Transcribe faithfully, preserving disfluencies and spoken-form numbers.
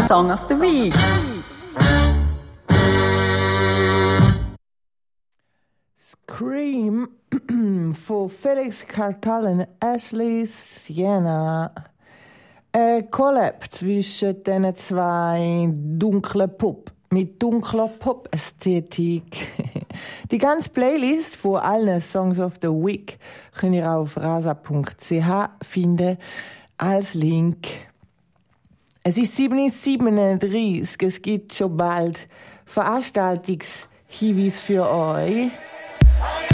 Song of the Week. Scream von Felix Cartal und Ashley Sienna. Ein Collab zwischen diesen zwei dunklen Pop mit dunkler Pop-Ästhetik. Die ganze Playlist von allen Songs of the Week könnt ihr auf rasa punkt c h finden als Link. Es ist sieben Uhr siebenunddreißig, es gibt schon bald Veranstaltungshinweise für euch.